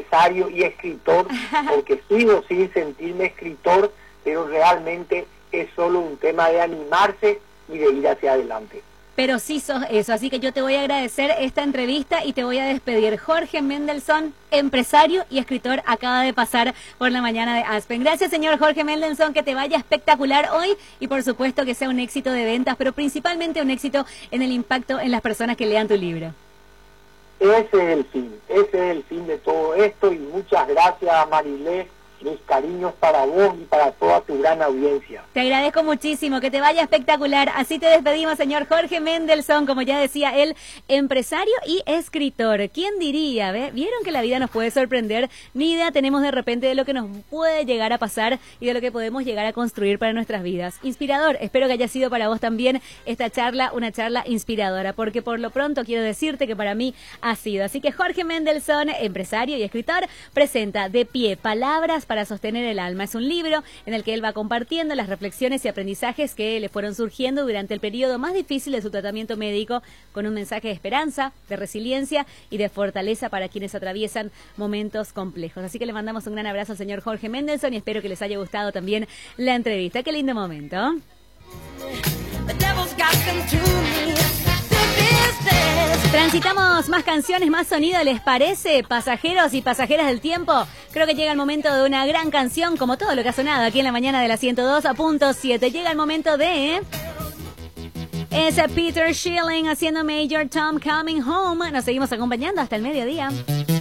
empresario y escritor, porque sigo sin sentirme escritor, pero realmente es solo un tema de animarse y de ir hacia adelante. Pero sí sos eso, así que yo te voy a agradecer esta entrevista y te voy a despedir. Jorge Mendelsohn, empresario y escritor, acaba de pasar por la mañana de Aspen. Gracias, señor Jorge Mendelsohn, que te vaya espectacular hoy y por supuesto que sea un éxito de ventas, pero principalmente un éxito en el impacto en las personas que lean tu libro. Ese es el fin de todo esto, y muchas gracias, Marilé. Mis cariños para vos y para toda tu gran audiencia. Te agradezco muchísimo, que te vaya espectacular. Así te despedimos, señor Jorge Mendelsohn, como ya decía él, empresario y escritor. ¿Quién diría? ¿Vieron que la vida nos puede sorprender? Ni idea tenemos de repente de lo que nos puede llegar a pasar y de lo que podemos llegar a construir para nuestras vidas. Inspirador, espero que haya sido para vos también esta charla, una charla inspiradora, porque por lo pronto quiero decirte que para mí ha sido. Así que Jorge Mendelsohn, empresario y escritor, presenta De Pie, Palabras para sostener el alma. Es un libro en el que él va compartiendo las reflexiones y aprendizajes que le fueron surgiendo durante el periodo más difícil de su tratamiento médico, con un mensaje de esperanza, de resiliencia y de fortaleza para quienes atraviesan momentos complejos. Así que le mandamos un gran abrazo al señor Jorge Mendelsohn y espero que les haya gustado también la entrevista. Qué lindo momento. Transitamos más canciones, más sonido, ¿les parece? Pasajeros y pasajeras del tiempo. Creo que llega el momento de una gran canción, como todo lo que ha sonado aquí en la mañana de la 102.7. Llega el momento de... Es Peter Schilling haciendo Major Tom Coming Home. Nos seguimos acompañando hasta el mediodía.